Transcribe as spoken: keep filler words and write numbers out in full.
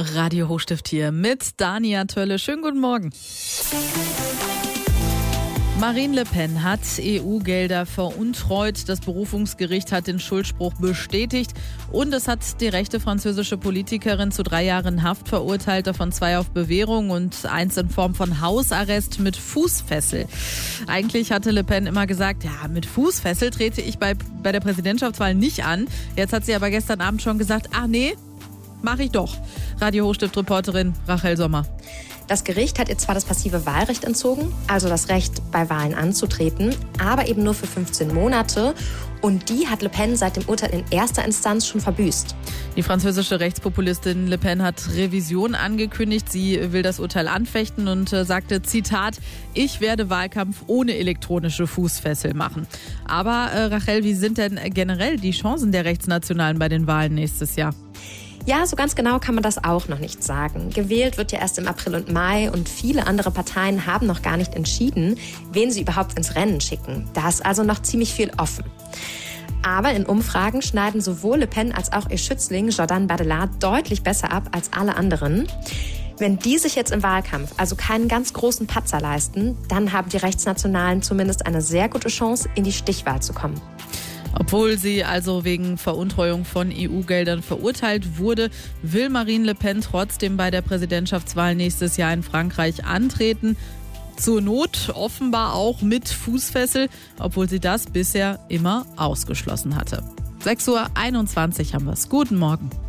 Radio Hochstift hier mit Dania Tölle. Schönen guten Morgen. Marine Le Pen hat E U-Gelder veruntreut. Das Berufungsgericht hat den Schuldspruch bestätigt und es hat die rechte französische Politikerin zu drei Jahren Haft verurteilt, davon zwei auf Bewährung und eins in Form von Hausarrest mit Fußfessel. Eigentlich hatte Le Pen immer gesagt, ja, mit Fußfessel trete ich bei, bei der Präsidentschaftswahl nicht an. Jetzt hat sie aber gestern Abend schon gesagt, ach nee, mache ich doch. Radio Hochstift-Reporterin Rachel Sommer. Das Gericht hat ihr zwar das passive Wahlrecht entzogen, also das Recht, bei Wahlen anzutreten, aber eben nur für fünfzehn Monate. Und die hat Le Pen seit dem Urteil in erster Instanz schon verbüßt. Die französische Rechtspopulistin Le Pen hat Revision angekündigt. Sie will das Urteil anfechten und äh, sagte, Zitat, ich werde Wahlkampf ohne elektronische Fußfessel machen. Aber äh, Rachel, wie sind denn generell die Chancen der Rechtsnationalen bei den Wahlen nächstes Jahr? Ja, so ganz genau kann man das auch noch nicht sagen. Gewählt wird ja erst im April und Mai und viele andere Parteien haben noch gar nicht entschieden, wen sie überhaupt ins Rennen schicken. Da ist also noch ziemlich viel offen. Aber in Umfragen schneiden sowohl Le Pen als auch ihr Schützling Jordan Bardella deutlich besser ab als alle anderen. Wenn die sich jetzt im Wahlkampf also keinen ganz großen Patzer leisten, dann haben die Rechtsnationalen zumindest eine sehr gute Chance, in die Stichwahl zu kommen. Obwohl sie also wegen Veruntreuung von E U-Geldern verurteilt wurde, will Marine Le Pen trotzdem bei der Präsidentschaftswahl nächstes Jahr in Frankreich antreten. Zur Not offenbar auch mit Fußfessel, obwohl sie das bisher immer ausgeschlossen hatte. sechs Uhr einundzwanzig haben wir es. Guten Morgen.